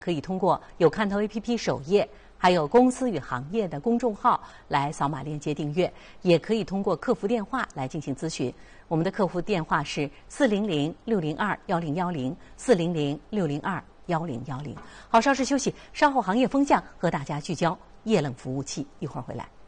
可以通过有看头 APP 首页，还有公司与行业的公众号来扫码链接订阅，也可以通过客服电话来进行咨询。我们的客服电话是400-602-1010，400-602-1010。好，稍事休息，稍后行业风向和大家聚焦液冷服务器，一会儿回来。